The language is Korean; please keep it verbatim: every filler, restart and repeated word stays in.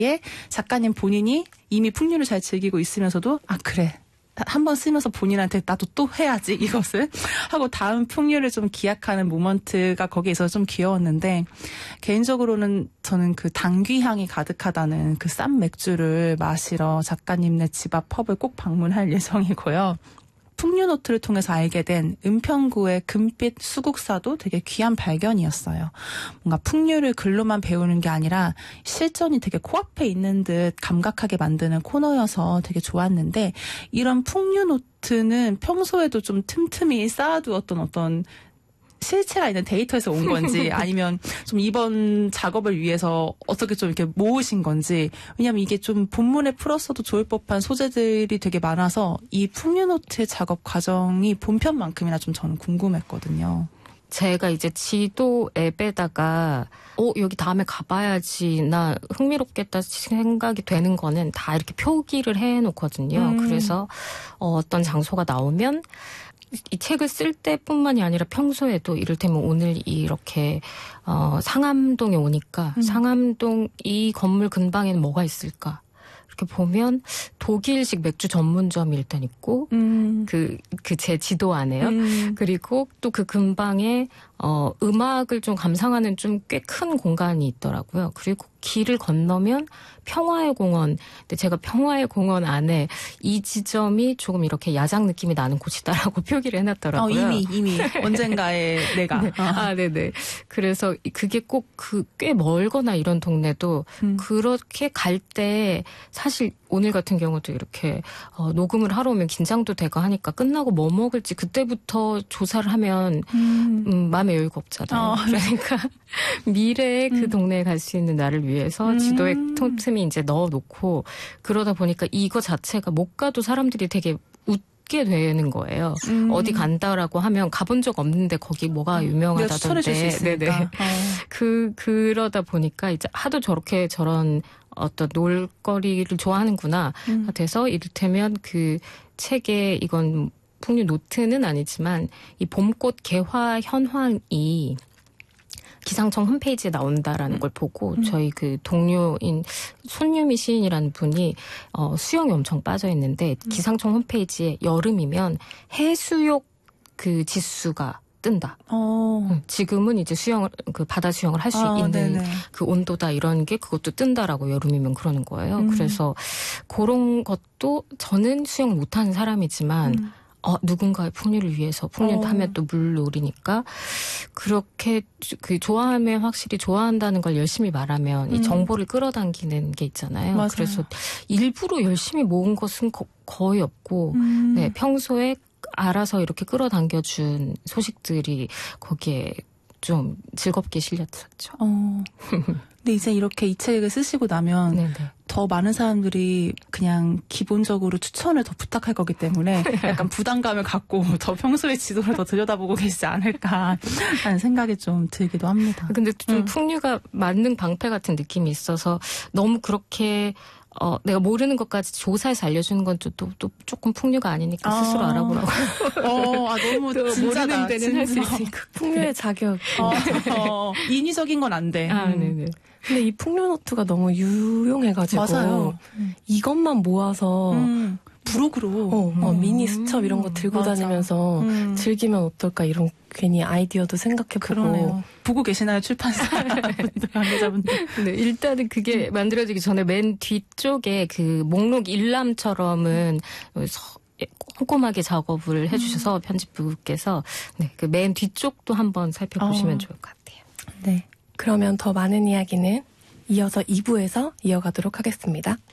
작가님 본인이 이미 풍류를 잘 즐기고 있으면서도 아 그래 한번 쓰면서 본인한테 나도 또 해야지 이것을 하고 다음 풍류를 좀 기약하는 모먼트가 거기에 있어서 좀 귀여웠는데 개인적으로는 저는 그 당귀향이 가득하다는 그 싼 맥주를 마시러 작가님네 집 앞 펍을 꼭 방문할 예정이고요. 풍류노트를 통해서 알게 된 은평구의 금빛 수국사도 되게 귀한 발견이었어요. 뭔가 풍류를 글로만 배우는 게 아니라 실전이 되게 코앞에 있는 듯 감각하게 만드는 코너여서 되게 좋았는데 이런 풍류노트는 평소에도 좀 틈틈이 쌓아두었던 어떤 실체가 있는 데이터에서 온 건지 아니면 좀 이번 작업을 위해서 어떻게 좀 이렇게 모으신 건지 왜냐하면 이게 좀 본문에 풀었어도 좋을 법한 소재들이 되게 많아서 이 풍류노트의 작업 과정이 본편만큼이나 좀 저는 궁금했거든요. 제가 이제 지도 앱에다가 어 여기 다음에 가봐야지 나 흥미롭겠다 생각이 되는 거는 다 이렇게 표기를 해놓거든요. 음. 그래서 어, 어떤 장소가 나오면 이 책을 쓸 때뿐만이 아니라 평소에도 이를테면 오늘 이렇게 어, 상암동에 오니까 음. 상암동 이 건물 근방에는 뭐가 있을까? 이렇게 보면 독일식 맥주 전문점이 일단 있고 음. 그, 그 제 지도 안에요. 음. 그리고 또 그 근방에 어, 음악을 좀 감상하는 좀 꽤 큰 공간이 있더라고요. 그리고 길을 건너면 평화의 공원. 근데 제가 평화의 공원 안에 이 지점이 조금 이렇게 야장 느낌이 나는 곳이다라고 표기를 해놨더라고요. 어, 이미, 이미. 언젠가에 내가. 네. 아, 네네. 그래서 그게 꼭 그 꽤 멀거나 이런 동네도 음. 그렇게 갈 때 사실 오늘 같은 경우도 이렇게 어, 녹음을 하러 오면 긴장도 되고 하니까 끝나고 뭐 먹을지 그때부터 조사를 하면 음. 음, 마음에 여유가 없잖아요. 어. 그러니까 미래에 음. 그 동네에 갈 수 있는 나를 위해서 음. 지도에 틈틈이 이제 넣어놓고 그러다 보니까 이거 자체가 못 가도 사람들이 되게 웃게 되는 거예요. 음. 어디 간다라고 하면 가본 적 없는데 거기 뭐가 유명하다던데. 네네. 어. 그 그러다 보니까 이제 하도 저렇게 저런 어떤 놀거리를 좋아하는구나 음. 돼서 이를테면 그 책에 이건 풍류 노트는 아니지만 이 봄꽃 개화 현황이 기상청 홈페이지에 나온다라는 음. 걸 보고 음. 저희 그 동료인 손유미 시인이라는 분이 어, 수영이 엄청 빠져 있는데 음. 기상청 홈페이지에 여름이면 해수욕 그 지수가 뜬다. 어. 지금은 이제 수영을 그 바다 수영을 할 수 아, 있는 네네. 그 온도다 이런 게 그것도 뜬다라고 여름이면 그러는 거예요. 음. 그래서 그런 것도 저는 수영 못하는 사람이지만 음. 어, 누군가의 풍류를 위해서 풍류를 어. 하면 또 물놀이니까 그렇게 그 좋아하면 확실히 좋아한다는 걸 열심히 말하면 음. 이 정보를 끌어당기는 게 있잖아요. 맞아요. 그래서 일부러 열심히 모은 것은 거, 거의 없고 음. 네, 평소에 알아서 이렇게 끌어당겨준 소식들이 거기에 좀 즐겁게 실렸었죠. 어. 근데 이제 이렇게 이 책을 쓰시고 나면 네네. 더 많은 사람들이 그냥 기본적으로 추천을 더 부탁할 거기 때문에 약간 부담감을 갖고 더 평소에 지도를 더 들여다보고 계시지 않을까 하는 생각이 좀 들기도 합니다. 근데 좀 음. 풍류가 만능 방패 같은 느낌이 있어서 너무 그렇게 어, 내가 모르는 것까지 조사해서 알려주는 건 또, 또 조금 풍류가 아니니까 아. 스스로 알아보라고. 어, 아, 너무 진짜다. 모르는 데는 할 수 있으니까. 풍류의 자격. 어, 어, 인위적인 건 안 돼. 아, 네네. 근데 이 풍류노트가 너무 유용해가지고. 맞아요. 이것만 모아서. 음. 부록으로 어, 어, 음. 미니 수첩 이런 거 들고 맞아. 다니면서 음. 즐기면 어떨까 이런 괜히 아이디어도 생각해보고. 그러네요. 보고 계시나요, 출판사 분들, 관계자분들? 네, 일단은 그게 음. 만들어지기 전에 맨 뒤쪽에 그 목록 일람처럼은 서, 꼼꼼하게 작업을 해주셔서 음. 편집부께서 네, 그 맨 뒤쪽도 한번 살펴보시면 어. 좋을 것 같아요. 네. 그러면 더 많은 이야기는 이어서 이 부에서 이어가도록 하겠습니다.